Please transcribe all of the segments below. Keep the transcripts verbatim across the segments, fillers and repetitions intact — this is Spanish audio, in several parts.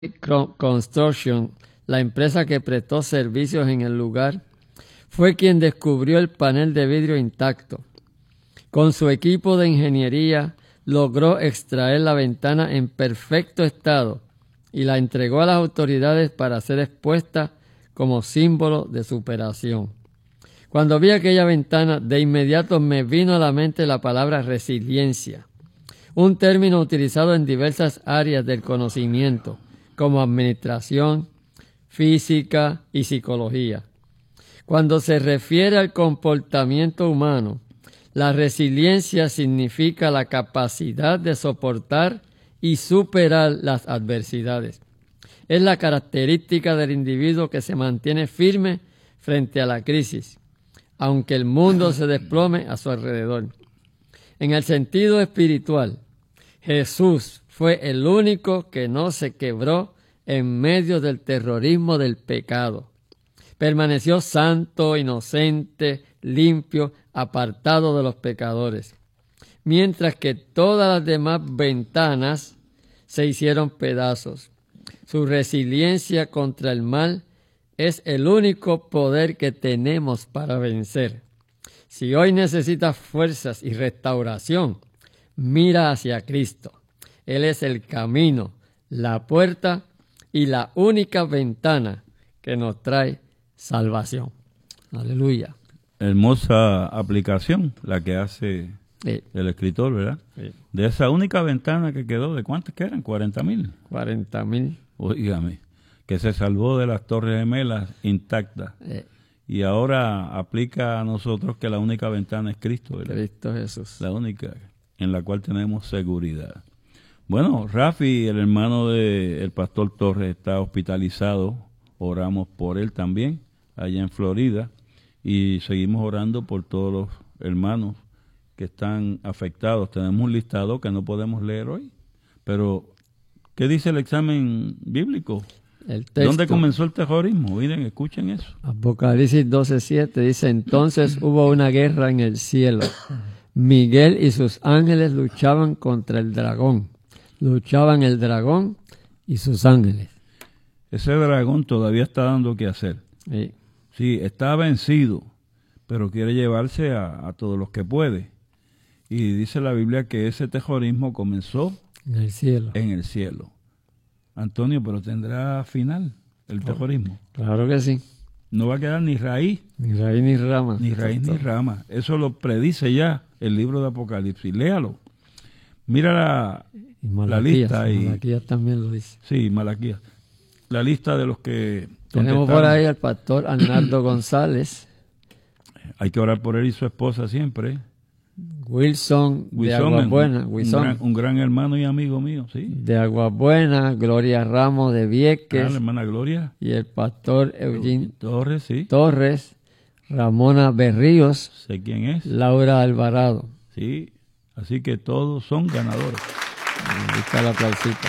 Construction, la empresa que prestó servicios en el lugar, fue quien descubrió el panel de vidrio intacto. Con su equipo de ingeniería logró extraer la ventana en perfecto estado y la entregó a las autoridades para ser expuesta como símbolo de superación. Cuando vi aquella ventana, de inmediato me vino a la mente la palabra resiliencia, un término utilizado en diversas áreas del conocimiento, como administración, física y psicología. Cuando se refiere al comportamiento humano, la resiliencia significa la capacidad de soportar y superar las adversidades. Es la característica del individuo que se mantiene firme frente a la crisis, aunque el mundo se desplome a su alrededor. En el sentido espiritual, Jesús fue el único que no se quebró en medio del terrorismo del pecado. Permaneció santo, inocente, limpio, apartado de los pecadores, mientras que todas las demás ventanas se hicieron pedazos. Su resiliencia contra el mal es el único poder que tenemos para vencer. Si hoy necesitas fuerzas y restauración, mira hacia Cristo. Él es el camino, la puerta y la única ventana que nos trae salvación. Aleluya. Hermosa aplicación la que hace sí. el escritor, ¿verdad? Sí. De esa única ventana que quedó, ¿de cuántas que eran? ¿cuarenta mil? cuarenta mil. Oígame, que se salvó de las Torres Gemelas intactas. Sí. Y ahora aplica a nosotros que la única ventana es Cristo, ¿verdad? Cristo Jesús. La única en la cual tenemos seguridad. Bueno, Rafi, el hermano del pastor Torres, está hospitalizado. Oramos por él también, allá en Florida. Y seguimos orando por todos los hermanos que están afectados. Tenemos un listado que no podemos leer hoy. Pero, ¿qué dice el examen bíblico? El texto. ¿Dónde comenzó el terrorismo? Miren, escuchen eso. Apocalipsis doce siete dice, entonces hubo una guerra en el cielo. Miguel y sus ángeles luchaban contra el dragón. Luchaban el dragón y sus ángeles. Ese dragón todavía está dando que hacer. Sí. Sí, está vencido, pero quiere llevarse a, a todos los que puede. Y dice la Biblia que ese terrorismo comenzó en el cielo. En el cielo. Antonio, pero tendrá final el terrorismo. Claro que sí. No va a quedar ni raíz. Ni raíz ni rama. Ni raíz ni rama. Eso lo predice ya el libro de Apocalipsis. Léalo. Mira la, y Malaquías, la lista. Y, Malaquías también lo dice. Sí, Malaquías. La lista de los que tenemos por ahí al pastor Arnaldo González. Hay que orar por él y su esposa siempre. Wilson, Wilson de Aguas Buenas. Un, un, gran, un gran hermano y amigo mío, sí. De Aguas Buenas, Gloria Ramos de Vieques. Ah, la hermana Gloria. Y el pastor Eugene Torres, sí. Torres, Ramona Berríos. Sé quién es. Laura Alvarado. Sí, así que todos son ganadores. Ahí está el aplausito.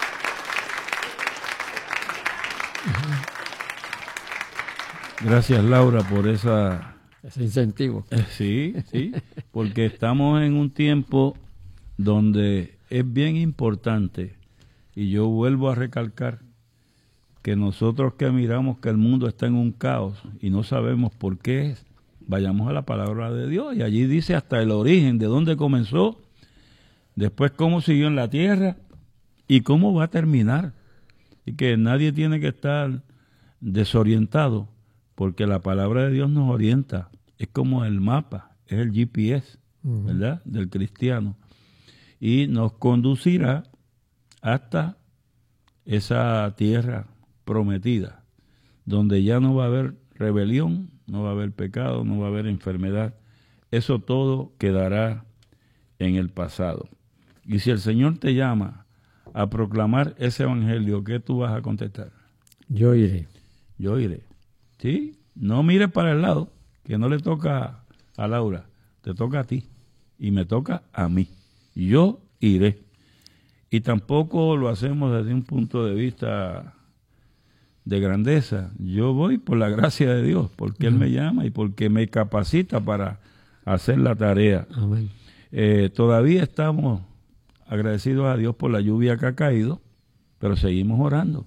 Gracias, Laura, por esa... ese incentivo. Eh, sí, sí, porque estamos en un tiempo donde es bien importante, y yo vuelvo a recalcar, que nosotros que miramos que el mundo está en un caos y no sabemos por qué es, vayamos a la palabra de Dios, y allí dice hasta el origen, de dónde comenzó, después cómo siguió en la tierra, y cómo va a terminar. Y que nadie tiene que estar desorientado, porque la palabra de Dios nos orienta. Es como el mapa, es el G P S, uh-huh. ¿verdad?, del cristiano. Y nos conducirá hasta esa tierra prometida, donde ya no va a haber rebelión, no va a haber pecado, no va a haber enfermedad. Eso todo quedará en el pasado. Y si el Señor te llama a proclamar ese evangelio, ¿qué tú vas a contestar? Yo iré. Yo iré. ¿Sí? No mires para el lado, que no le toca a Laura, te toca a ti y me toca a mí. Yo iré. Y tampoco lo hacemos desde un punto de vista de grandeza. Yo voy por la gracia de Dios, porque uh-huh. Él me llama y porque me capacita para hacer la tarea. Amén. Eh, todavía estamos agradecidos a Dios por la lluvia que ha caído, pero seguimos orando.